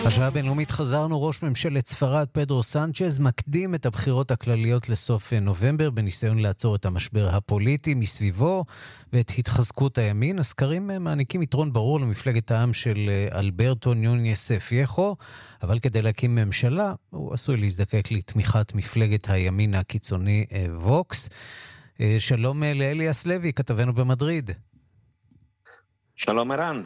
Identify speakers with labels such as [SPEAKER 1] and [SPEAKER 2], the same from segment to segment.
[SPEAKER 1] בשעה הבינלאומית חזרנו. ראש ממשלת ספרד פדרו סנצ'ז מקדים את הבחירות הכלליות לסוף נובמבר בניסיון לעצור את המשבר הפוליטי מסביבו ואת התחזקות הימין. הסקרים מעניקים יתרון ברור למפלגת העם של אלברטו ניונייס פייחו, אבל כדי להקים ממשלה הוא עשוי להזדקק לתמיכת מפלגת הימין הקיצוני ווקס. שלום לאליאס לוי, כתבנו במדריד.
[SPEAKER 2] שלום ערן,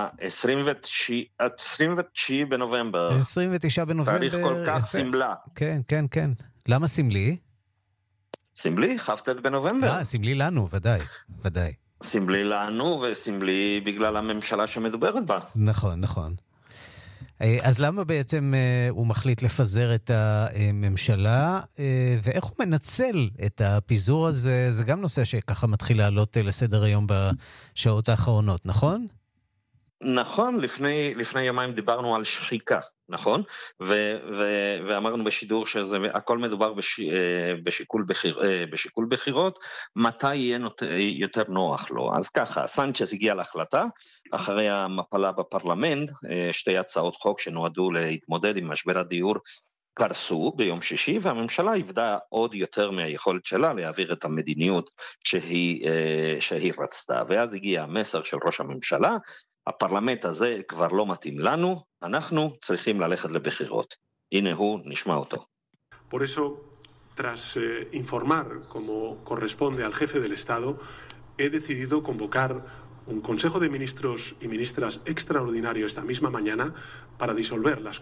[SPEAKER 2] 29 בנובמבר.
[SPEAKER 1] 29 בנובמבר.
[SPEAKER 2] תאריך כל כך סמלה.
[SPEAKER 1] כן, כן, כן. למה סמלי?
[SPEAKER 2] סמלי? כ"ט בנובמבר.
[SPEAKER 1] סמלי לנו, ודאי, ודאי.
[SPEAKER 2] סמלי לנו וסמלי בגלל הממשלה שמדוברת בה.
[SPEAKER 1] נכון, נכון. אז למה בעצם הוא מחליט לפזר את הממשלה, ואיך הוא מנצל את הפיזור הזה? זה גם נושא שככה מתחיל לעלות לסדר היום בשעות האחרונות, נכון?
[SPEAKER 2] נכון, לפני יומיים דיברנו על שחיקה, נכון? ואמרנו בשידור שזה הכל מדובר בשיקול בחירות, מתי יהיה יותר נוח לו. אז ככה, סנצ'ז הגיע להחלטה, אחרי המפלה בפרלמנט, שתי הצעות חוק שנועדו להתמודד עם משבר הדיור קרסו ביום שישי, והממשלה עבדה עוד יותר מהיכולת שלה להעביר את המדיניות שהיא רצתה. ואז הגיע המסר של ראש הממשלה, הפרלמנט הזה כבר לא מתאים לנו, אנחנו צריכים ללכת לבחירות. הנה הוא, נשמע אותו.
[SPEAKER 3] Por eso, tras informar como corresponde al jefe del Estado, he decidido convocar un Consejo de Ministros y Ministras extraordinario esta misma mañana para disolver las